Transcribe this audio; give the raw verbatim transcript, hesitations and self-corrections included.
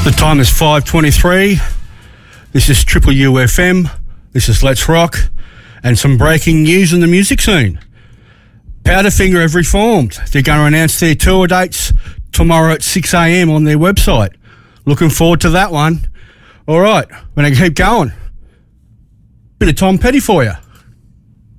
The time is five twenty-three. This is Triple U F M. This is Let's Rock. And some breaking news in the music scene. Powderfinger have reformed. They're going to announce their tour dates tomorrow at six a.m. on their website. Looking forward to that one. All right, we're going to keep going. Bit of Tom Petty for you.